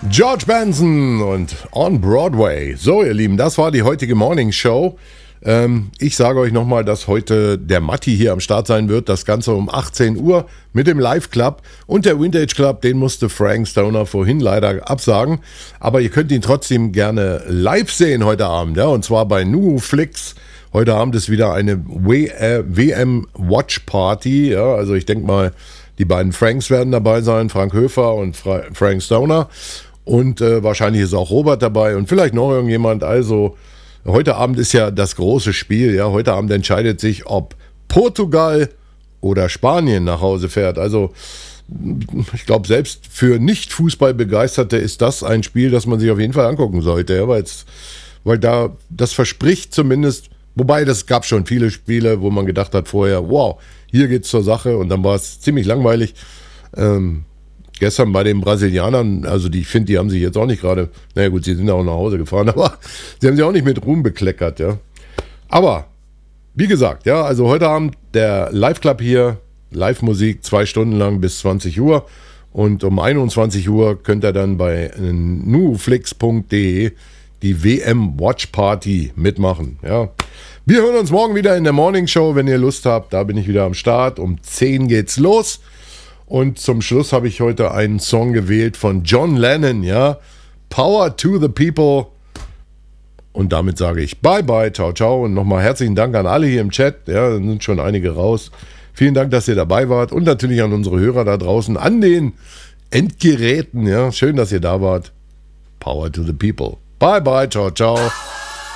George Benson und On Broadway. So, ihr Lieben, das war die heutige Morning Show. Ich sage euch nochmal, dass heute der Matti hier am Start sein wird. Das Ganze um 18 Uhr mit dem Live Club. Und der Vintage Club, den musste Frank Stoner vorhin leider absagen. Aber ihr könnt ihn trotzdem gerne live sehen heute Abend. Ja, und zwar bei Nuflix. Heute Abend ist wieder eine WM Watch Party. Ja, also ich denke mal, die beiden Franks werden dabei sein. Frank Höfer und Frank Stoner. Und wahrscheinlich ist auch Robert dabei und vielleicht noch irgendjemand. Also heute Abend ist ja das große Spiel. Ja, heute Abend entscheidet sich, ob Portugal oder Spanien nach Hause fährt. Also ich glaube, selbst für Nicht-Fußball-Begeisterte ist das ein Spiel, das man sich auf jeden Fall angucken sollte. Ja, weil da das verspricht zumindest, wobei das gab schon viele Spiele, wo man gedacht hat vorher, wow, hier geht's zur Sache, und dann war es ziemlich langweilig. Gestern bei den Brasilianern, also ich finde, die haben sich jetzt auch nicht gerade, naja gut, sie sind auch nach Hause gefahren, aber sie haben sich auch nicht mit Ruhm bekleckert, ja. Aber, wie gesagt, ja, also heute Abend der Live-Club hier, Live-Musik 2 Stunden lang bis 20 Uhr, und um 21 Uhr könnt ihr dann bei nuflix.de die WM Watch Party mitmachen, ja. Wir hören uns morgen wieder in der Morning Show, wenn ihr Lust habt, da bin ich wieder am Start, um 10 geht's los. Und zum Schluss habe ich heute einen Song gewählt von John Lennon, ja. Power to the People. Und damit sage ich bye bye, ciao, ciao. Und nochmal herzlichen Dank an alle hier im Chat. Ja, da sind schon einige raus. Vielen Dank, dass ihr dabei wart. Und natürlich an unsere Hörer da draußen, an den Endgeräten. Ja, schön, dass ihr da wart. Power to the People. Bye bye, ciao, ciao.